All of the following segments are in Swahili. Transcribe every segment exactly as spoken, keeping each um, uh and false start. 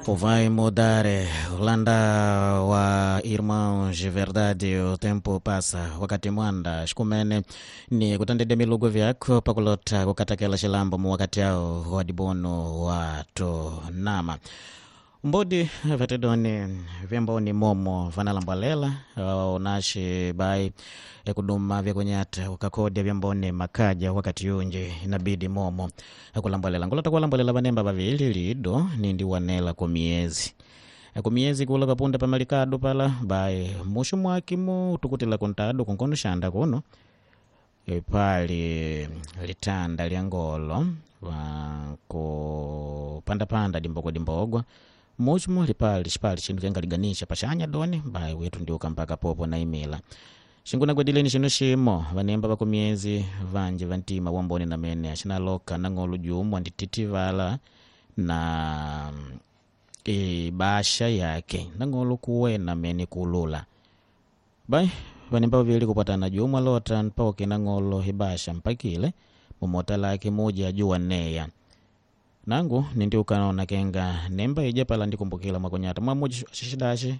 Vai mudar, Holanda wa irmãos de verdade, o tempo passa, wakati mwanda shikumene ni kutandede milugo vyako pakulota kukatakela shilambo mu wakati yao wadibono watu nama mbodi vatedoni vyemboni momo vanalambalela unashi bai ya kuduma vya kunyata ukakodia vyemboni makaja wakati yunje inabidi momo kulambalela ngulota kulambalela vanemba vavili lido nindi wanela kwa miezi kwa miezi kula kapunda pamalikado pala bai mushu mwakimu tukutila kontado kunkono shanda kuno pali litanda liangolo ko panda panda dimbogo dimbogo Mojmo lipali shipali chinu kenga liganisha pashanya doni bai wetu ndiuka mpaka popo na imela shinguna gwedileni shinu shimo vanemba bako miezi vanje vantima wamboni na mene ashina loka na ngolu jumu andititivala na e, basha yake na ngolu kuwe na mene kulula bai vanemba vili kupata na jumu alota npoke na ngolu hibasha mpakile mumota lake moja juwa neya nangu nindi ukanona kenga nemba ije pala ndikumbukila mwakonyata mwamuji shishidashi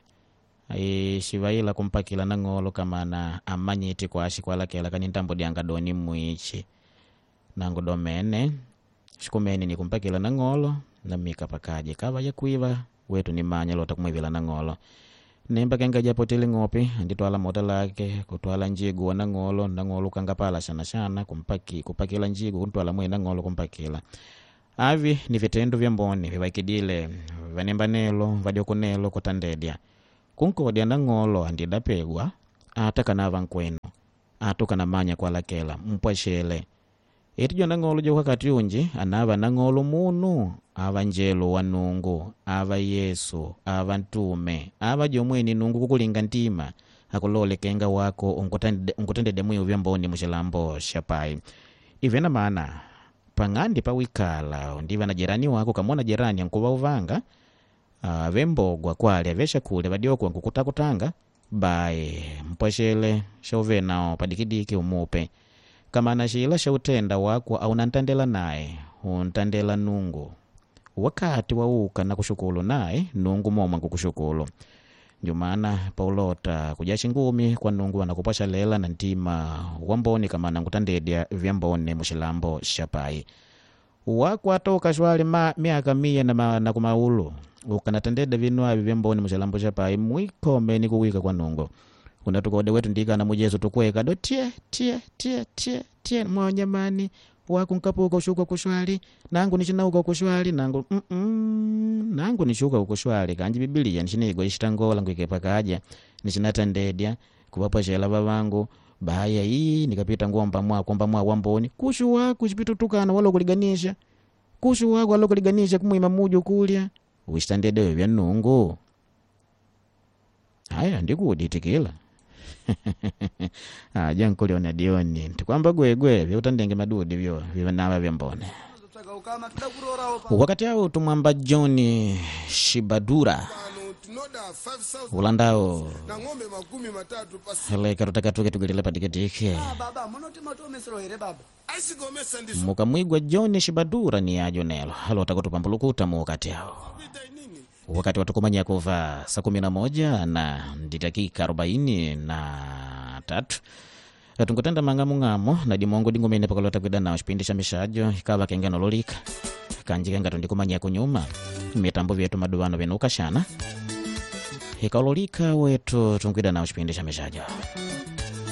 ai shivaila kumpakila na ngolo kama na amanyiti kwa ashi kwa lakela kanintambo dianga doni muichi nangu domene shikumeni ni kumpakila na ngolo na mika pakaje kava ya kuiva wetu ni manya lota kumwivila na ngolo nemba kenga japotili ngopi nditwala mota lake kutwala njigu na ngolo na ngolo kanga pala shana shana kumpaki kupakila njigu kuntwala mwe na ngolo kumpakila avi ni vitendo vya mboni vivakidile vanembanelo vadiokunelo kutandedia kunkodia na ngolo andidapegwa ataka na vankweno atoka na manya kwa lakela mpwashele etijo na ngolo jo wakati unji anava na ngolo munu avanjelo wanungu ava Yesu ava ntume ava jomweni nungu kukulinga ntima akulole kenga wako unkutendede mwiu vya mboni mushilambo shapai ivena maana pangandi pa wikala ndiva na jirani wako kamona jirani yankuwa uvanga uh, vembogwa kwali avesha kule vadioko wankukutakutanga bae mpwashele shauvenao padikidiki umupe kama na shila shautenda wako au nantandela nae untandela nungu wakati wauka na kushukulu nae nungu moma kukushukulu njumana paulota kujashi ngumi kwa nungu wanakupasha lela na ntima wamboni kama nangutandedia vyambone mushilambo shapai wako atoka shwali ma miaka mia na, ma, na kumaulu ukanatendeda vinua vyambone mushilambo shapai mwikome ni kuwika kwa nungu unatukode wetu ndika na mujesu tukweka do tie tie tie tie tie mwanyamani wako nkapuka ushuka kushwali nangu nishinauka kushwali nangu mm -mm, nangu nishuka kushwali kanji Biblia nishinigo ishitangola ngwikepa kaja nishinatandedya kuwapa shela babangu baya hii nikapita ngomba mwa kwamba mwa wamboni kushu wako chipitutukana wala kuliganisha kushu wako wala kuliganisha kumwima mujo kulya ushitandede vya nungu haya ndikuditikila ah janko liona dioni tukwamba gwegwe vya utandenge madudi vyo vyanava vya mbone wakati hao tumwamba John Shibadura ulandao na ngombe makumi matatu pasi hele karutaka tuke tugilile patiketike ah baba monoti matomesero here baba aisigomesa ndiso mukamwigwa John Shibadura ni ajonelo halo takotupambulukuta mu wakati hao wakati watukumanya kuva saa kumi na moja na dakika arobaini na tatu tungutenda mangamu ngamo na dimongo dingumene pakalota kwida na shipindisha mishajo ikava kengano lolika kanjika ngato ndikumanya kunyuma mitambo vyetu maduano venuka shana ikalolika wetu tungwida na shipindisha mishajo